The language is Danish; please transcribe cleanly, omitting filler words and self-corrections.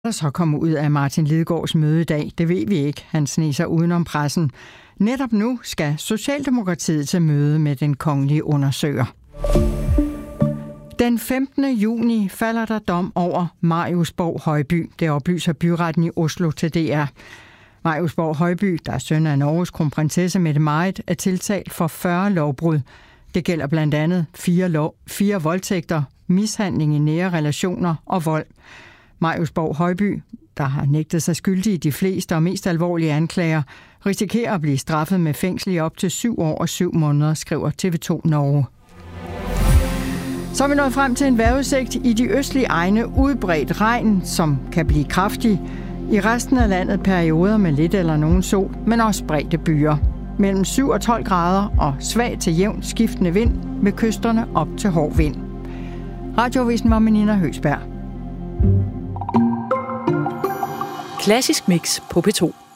Der så kommer ud af Martin Lidegaards møde i dag, det ved vi ikke. Han sneser udenom pressen. Netop nu skal Socialdemokratiet til møde med den kongelige undersøger. Den 15. juni falder der dom over Marius Borg Højby. Det oplyser byretten i Oslo til DR. Marius Borg Højby, der er søn af Norges kronprinsesse Mette-Marit, er tiltalt for 40 lovbrud. Det gælder blandt andet 4 voldtægter, mishandling i nære relationer og vold. Marius Borg Højby, der har nægtet sig skyldig i de fleste og mest alvorlige anklager, risikerer at blive straffet med fængsel i op til 7 år og 7 måneder, skriver TV2 Norge. Så er vi nået frem til en vejrudsigt. I de østlige egne udbredt regn, som kan blive kraftig. I resten af landet perioder med lidt eller nogen sol, men også spredte byer. Mellem 7 og 12 grader og svag til jævn skiftende vind med kysterne op til hård vind. Radioavisen var med Nina Høgsberg. Klassisk mix på P2.